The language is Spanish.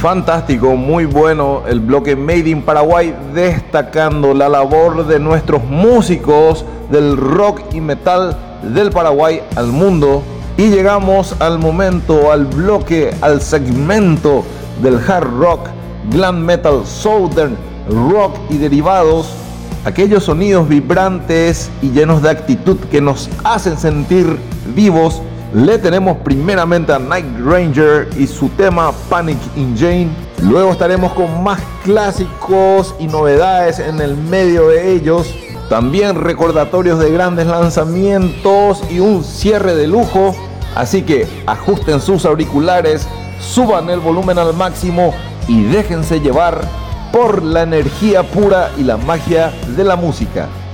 Fantástico, muy bueno el bloque Made in Paraguay, destacando la labor de nuestros músicos del rock y metal del Paraguay al mundo. Y llegamos al momento, al bloque, al segmento del hard rock, glam metal, southern rock y derivados, aquellos sonidos vibrantes y llenos de actitud que nos hacen sentir vivos. Le tenemos primeramente a Night Ranger y su tema Panic Engine. Luego estaremos con más clásicos y novedades en el medio de ellos. También recordatorios de grandes lanzamientos y un cierre de lujo. Así que ajusten sus auriculares, suban el volumen al máximo y déjense llevar por la energía pura y la magia de la música.